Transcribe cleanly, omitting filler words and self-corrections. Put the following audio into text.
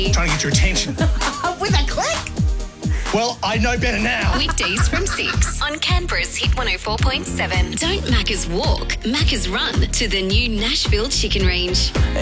Trying to get your attention. With a click. Well, I know better now. Weekdays from 6 on Canberra's Hit 104.7. Don't Macca's walk, Macca's run to the new Nashville Chicken Range.